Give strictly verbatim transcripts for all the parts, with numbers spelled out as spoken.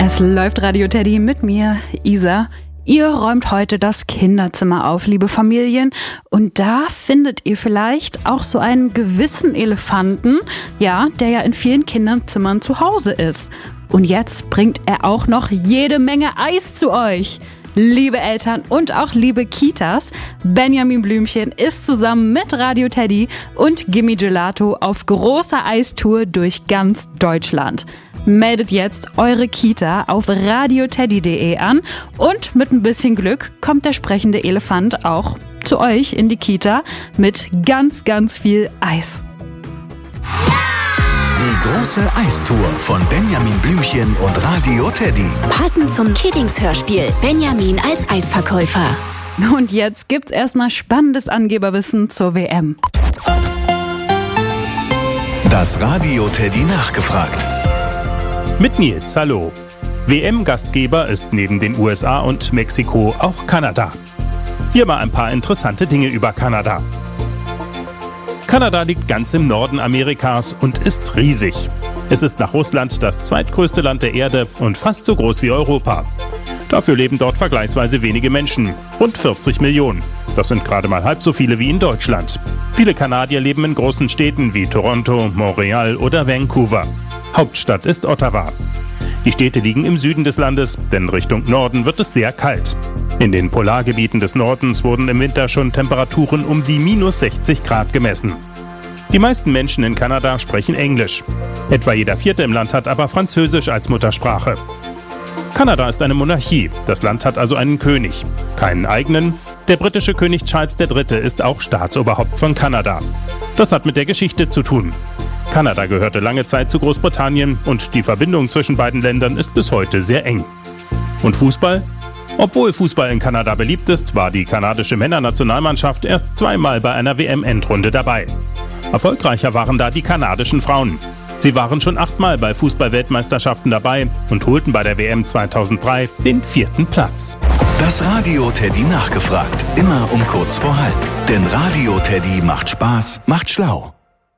Es läuft Radio Teddy mit mir, Isa. Ihr räumt heute das Kinderzimmer auf, liebe Familien. Und da findet ihr vielleicht auch so einen gewissen Elefanten, ja, der ja in vielen Kinderzimmern zu Hause ist. Und jetzt bringt er auch noch jede Menge Eis zu euch. Liebe Eltern und auch liebe Kitas, Benjamin Blümchen ist zusammen mit Radio Teddy und Gimme Gelato auf großer Eistour durch ganz Deutschland. Meldet jetzt eure Kita auf radioteddy punkt de an und mit ein bisschen Glück kommt der sprechende Elefant auch zu euch in die Kita mit ganz, ganz viel Eis. Die große Eistour von Benjamin Blümchen und Radio Teddy. Passend zum Kiddings-Hörspiel Benjamin als Eisverkäufer. Und jetzt gibt's erstmal spannendes Angeberwissen zur W M. Das Radio Teddy nachgefragt. Mit Nils, hallo. W M-Gastgeber ist neben den U S A und Mexiko auch Kanada. Hier mal ein paar interessante Dinge über Kanada. Kanada liegt ganz im Norden Amerikas und ist riesig. Es ist nach Russland das zweitgrößte Land der Erde und fast so groß wie Europa. Dafür leben dort vergleichsweise wenige Menschen, rund vierzig Millionen. Das sind gerade mal halb so viele wie in Deutschland. Viele Kanadier leben in großen Städten wie Toronto, Montreal oder Vancouver. Hauptstadt ist Ottawa. Die Städte liegen im Süden des Landes, denn Richtung Norden wird es sehr kalt. In den Polargebieten des Nordens wurden im Winter schon Temperaturen um die minus sechzig Grad gemessen. Die meisten Menschen in Kanada sprechen Englisch. Etwa jeder Vierte im Land hat aber Französisch als Muttersprache. Kanada ist eine Monarchie, das Land hat also einen König. Keinen eigenen. Der britische König Charles der Dritte ist auch Staatsoberhaupt von Kanada. Das hat mit der Geschichte zu tun. Kanada gehörte lange Zeit zu Großbritannien und die Verbindung zwischen beiden Ländern ist bis heute sehr eng. Und Fußball? Obwohl Fußball in Kanada beliebt ist, war die kanadische Männernationalmannschaft erst zweimal bei einer W M-Endrunde dabei. Erfolgreicher waren da die kanadischen Frauen. Sie waren schon achtmal bei Fußball-Weltmeisterschaften dabei und holten bei der W M zweitausenddrei den vierten Platz. Das Radio Teddy nachgefragt, immer um kurz vor halb. Denn Radio Teddy macht Spaß, macht schlau.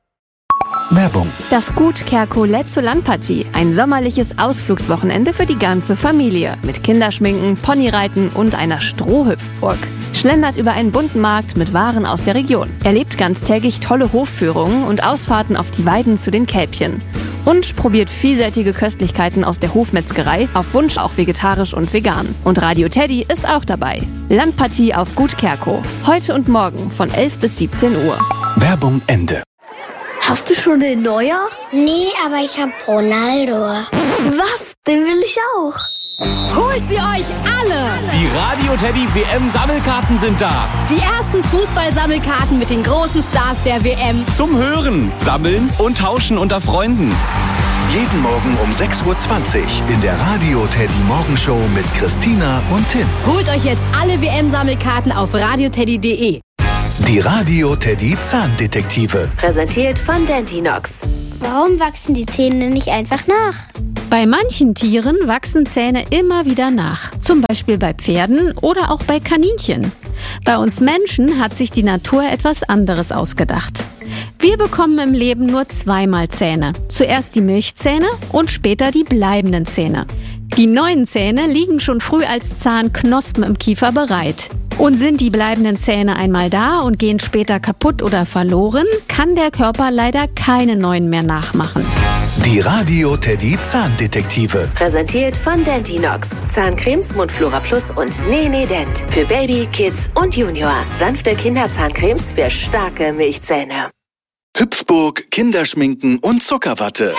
Werbung. Das Gut Kerkolet zur Landpartie. Ein sommerliches Ausflugswochenende für die ganze Familie. Mit Kinderschminken, Ponyreiten und einer Strohhüpfburg. Schlendert über einen bunten Markt mit Waren aus der Region. Erlebt ganztägig tolle Hofführungen und Ausfahrten auf die Weiden zu den Kälbchen. Und probiert vielseitige Köstlichkeiten aus der Hofmetzgerei, auf Wunsch auch vegetarisch und vegan. Und Radio Teddy ist auch dabei. Landpartie auf Gut Kerko. Heute und morgen von elf bis siebzehn Uhr. Werbung Ende. Hast du schon den Neuer? Nee, aber ich hab Ronaldo. Was? Den will ich auch. Holt sie euch alle! Die Radio Teddy W M-Sammelkarten sind da. Die ersten Fußball-Sammelkarten mit den großen Stars der W M. Zum Hören, Sammeln und Tauschen unter Freunden. Jeden Morgen um sechs Uhr zwanzig in der Radio Teddy Morgenshow mit Christina und Tim. Holt euch jetzt alle W M-Sammelkarten auf radioteddy punkt de. Die Radio Teddy Zahndetektive. Präsentiert von Dentinox. Warum wachsen die Zähne nicht einfach nach? Bei manchen Tieren wachsen Zähne immer wieder nach. Zum Beispiel bei Pferden oder auch bei Kaninchen. Bei uns Menschen hat sich die Natur etwas anderes ausgedacht. Wir bekommen im Leben nur zweimal Zähne. Zuerst die Milchzähne und später die bleibenden Zähne. Die neuen Zähne liegen schon früh als Zahnknospen im Kiefer bereit. Und sind die bleibenden Zähne einmal da und gehen später kaputt oder verloren, kann der Körper leider keine neuen mehr nachmachen. Die Radio Teddy Zahndetektive. Präsentiert von Dentinox. Zahncremes, Mundflora Plus und Nene Dent. Für Baby, Kids und Junior. Sanfte Kinderzahncremes für starke Milchzähne. Hüpfburg, Kinderschminken und Zuckerwatte.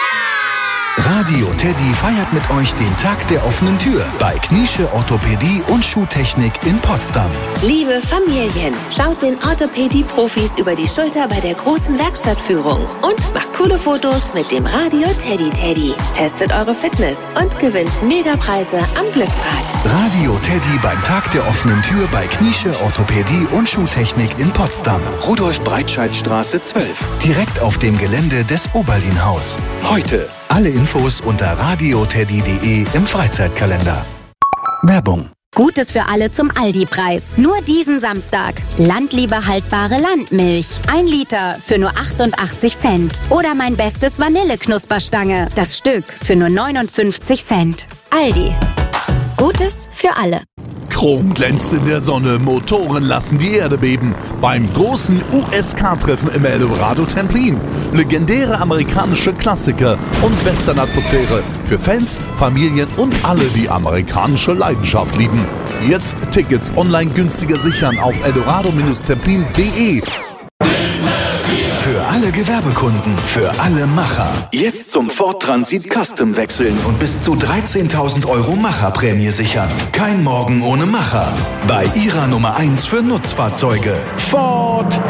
Radio Teddy feiert mit euch den Tag der offenen Tür bei Kniesche Orthopädie und Schuhtechnik in Potsdam. Liebe Familien, schaut den Orthopädie-Profis über die Schulter bei der großen Werkstattführung und macht coole Fotos mit dem Radio Teddy Teddy. Testet eure Fitness und gewinnt Megapreise am Glücksrad. Radio Teddy beim Tag der offenen Tür bei Kniesche Orthopädie und Schuhtechnik in Potsdam. Rudolf-Breitscheid-Straße zwölf. Direkt auf dem Gelände des Oberlin-Haus. Heute alle Infos unter radioteddy punkt de im Freizeitkalender. Werbung. Gutes für alle zum Aldi-Preis. Nur diesen Samstag. Landliebe haltbare Landmilch. Ein Liter für nur achtundachtzig Cent. Oder mein bestes Vanille-Knusperstange. Das Stück für nur neunundfünfzig Cent. Aldi. Gutes für alle. Chrom glänzt in der Sonne, Motoren lassen die Erde beben. Beim großen U S K-Treffen im Eldorado Templin. Legendäre amerikanische Klassiker und Western-Atmosphäre für Fans, Familien und alle, die amerikanische Leidenschaft lieben. Jetzt Tickets online günstiger sichern auf eldorado Templin punkt de. Für alle Gewerbekunden, für alle Macher. Jetzt zum Ford Transit Custom wechseln und bis zu dreizehntausend Euro Macherprämie sichern. Kein Morgen ohne Macher. Bei Ihrer Nummer eins für Nutzfahrzeuge. Ford.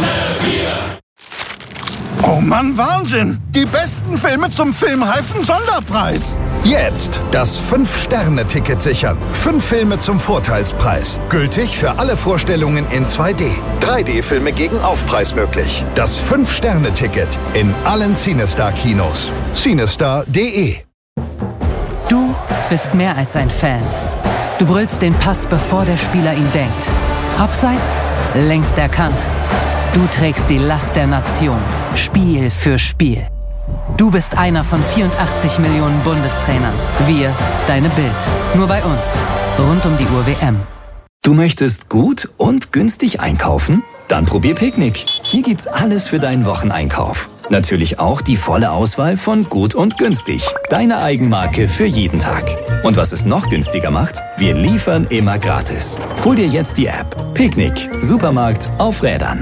Oh Mann, Wahnsinn! Die besten Filme zum Filmreifen Sonderpreis. Jetzt das fünf Sterne Ticket sichern. Fünf Filme zum Vorteilspreis. Gültig für alle Vorstellungen in zwei D. drei D Filme gegen Aufpreis möglich. Das fünf Sterne Ticket in allen Cinestar-Kinos. Cinestar punkt de. Du bist mehr als ein Fan. Du brüllst den Pass, bevor der Spieler ihn denkt. Abseits, längst erkannt. Du trägst die Last der Nation, Spiel für Spiel. Du bist einer von vierundachtzig Millionen Bundestrainern. Wir, deine Bild. Nur bei uns. Rund um die Uhr W M. Du möchtest gut und günstig einkaufen? Dann probier Picknick. Hier gibt's alles für deinen Wocheneinkauf. Natürlich auch die volle Auswahl von gut und günstig. Deine Eigenmarke für jeden Tag. Und was es noch günstiger macht? Wir liefern immer gratis. Hol dir jetzt die App. Picknick. Supermarkt auf Rädern.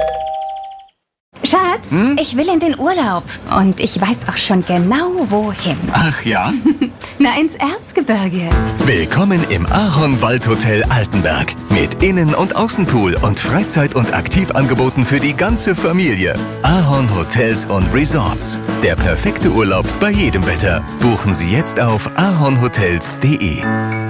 Schatz, hm? ich will in den Urlaub. Und ich weiß auch schon genau, wohin. Ach ja? Na, ins Erzgebirge. Willkommen im Ahorn Waldhotel Altenberg. Mit Innen- und Außenpool und Freizeit- und Aktivangeboten für die ganze Familie. Ahorn Hotels und Resorts. Der perfekte Urlaub bei jedem Wetter. Buchen Sie jetzt auf ahornhotels punkt de.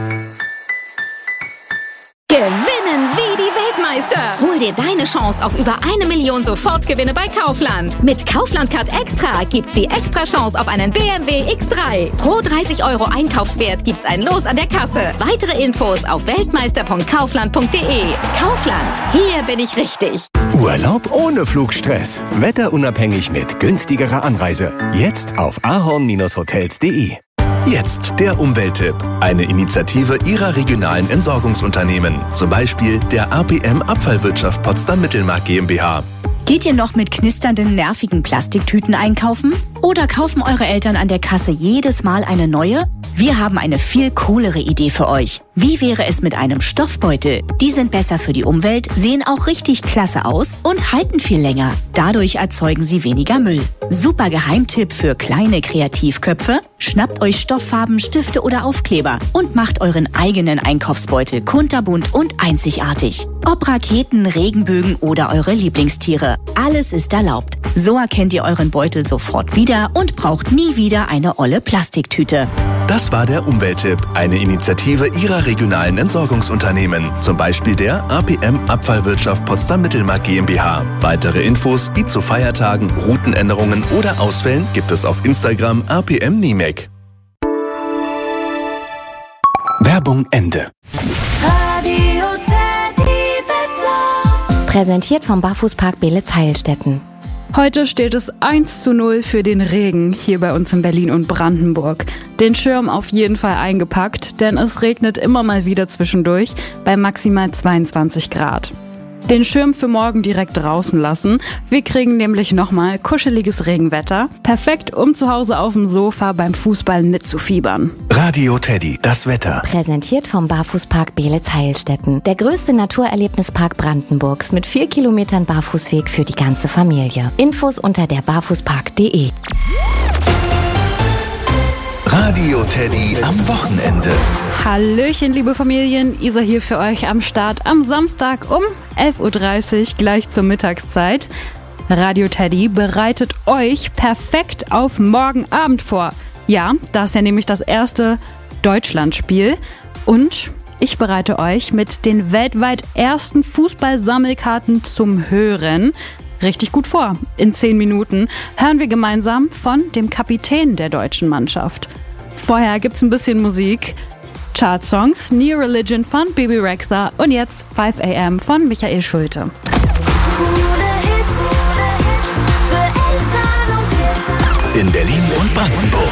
Gewinnen wie die Weltmeister! Hol dir deine Chance auf über eine Million Sofortgewinne bei Kaufland. Mit Kaufland Card Extra gibt's die extra Chance auf einen B M W X drei. Pro dreißig Euro Einkaufswert gibt's ein Los an der Kasse. Weitere Infos auf weltmeister punkt kaufland punkt de. Kaufland, hier bin ich richtig. Urlaub ohne Flugstress. Wetterunabhängig mit günstigerer Anreise. Jetzt auf ahorn hotels punkt de. Jetzt der Umwelttipp. Eine Initiative Ihrer regionalen Entsorgungsunternehmen. Zum Beispiel der A P M Abfallwirtschaft Potsdam-Mittelmark GmbH. Geht ihr noch mit knisternden, nervigen Plastiktüten einkaufen? Oder kaufen eure Eltern an der Kasse jedes Mal eine neue? Wir haben eine viel coolere Idee für euch. Wie wäre es mit einem Stoffbeutel? Die sind besser für die Umwelt, sehen auch richtig klasse aus und halten viel länger. Dadurch erzeugen sie weniger Müll. Super Geheimtipp für kleine Kreativköpfe? Schnappt euch Stofffarben, Stifte oder Aufkleber und macht euren eigenen Einkaufsbeutel kunterbunt und einzigartig. Ob Raketen, Regenbögen oder eure Lieblingstiere. Alles ist erlaubt. So erkennt ihr euren Beutel sofort wieder und braucht nie wieder eine olle Plastiktüte. Das war der Umwelttipp, eine Initiative Ihrer regionalen Entsorgungsunternehmen, zum Beispiel der A P M Abfallwirtschaft Potsdam-Mittelmark GmbH. Weitere Infos wie zu Feiertagen, Routenänderungen oder Ausfällen gibt es auf Instagram A P M Nimek. Werbung Ende. Radio Teddy Wetter. Präsentiert vom Barfußpark Beelitz-Heilstätten. Heute steht es eins zu null für den Regen hier bei uns in Berlin und Brandenburg. Den Schirm auf jeden Fall eingepackt, denn es regnet immer mal wieder zwischendurch bei maximal zweiundzwanzig Grad. Den Schirm für morgen direkt draußen lassen. Wir kriegen nämlich nochmal kuscheliges Regenwetter. Perfekt, um zu Hause auf dem Sofa beim Fußball mitzufiebern. Radio Teddy, das Wetter. Präsentiert vom Barfußpark Beelitz-Heilstätten. Der größte Naturerlebnispark Brandenburgs mit vier Kilometern Barfußweg für die ganze Familie. Infos unter der barfußpark punkt de. Radio Teddy am Wochenende. Hallöchen, liebe Familien. Isa hier für euch am Start am Samstag um elf Uhr dreißig, gleich zur Mittagszeit. Radio Teddy bereitet euch perfekt auf morgen Abend vor. Ja, da ist ja nämlich das erste Deutschlandspiel. Und ich bereite euch mit den weltweit ersten Fußballsammelkarten zum Hören richtig gut vor. In zehn Minuten hören wir gemeinsam von dem Kapitän der deutschen Mannschaft. Vorher gibt's ein bisschen Musik. Chartsongs, New Religion von Bibi Rexha und jetzt five a m von Michael Schulte. In Berlin und Brandenburg